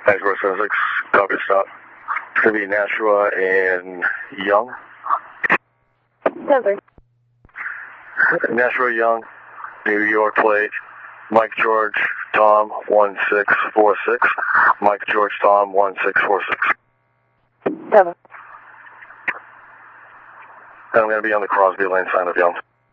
Thanks, Roy 76. Copy, stop. It's going to be Nashua and Young. Denver. Nashua Young, New York plate. Mike George, Tom 1646. Mike George, Tom 1646. Denver. And I'm going to be on the Crosby lane sign of Young.